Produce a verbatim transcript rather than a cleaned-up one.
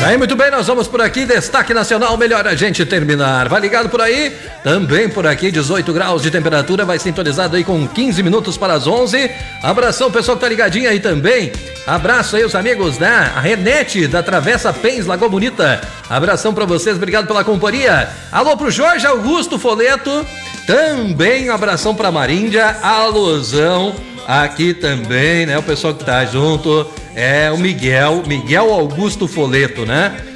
Aí, muito bem, nós vamos por aqui, destaque nacional, melhor a gente terminar. Vai ligado por aí, também por aqui, dezoito graus de temperatura, vai sintonizado aí com quinze minutos para as onze. Abração, pessoal que tá ligadinho aí também. Abraço aí os amigos da Renete, da Travessa Pens, Lagoa Bonita. Abração para vocês, obrigado pela companhia. Alô pro Jorge Augusto Foleto, também um abração pra Maríndia, alusão aqui também, né? O pessoal que tá junto, é o Miguel, Miguel Augusto Foleto, né?